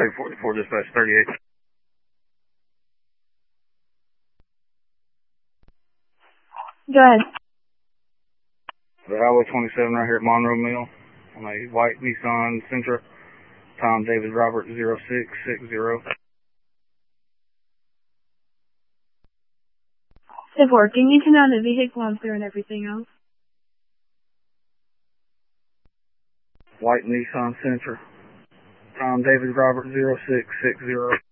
344 dispatch 38. Go ahead. The Highway 27 right here at Monroe Mill on a white Nissan Sentra. Tom David Robert 0660. 4, can you turn on the vehicle I'm clearing everything else? White Nissan Sentra. Tom David Robert 0660.